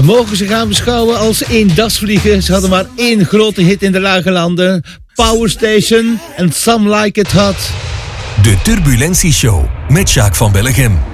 We mogen ze gaan beschouwen als eendagsvliegen. Ze hadden maar één grote hit in de lage landen. Power Station en Some Like It Hot. De Turbulentie Show met Jacques van Bellegem.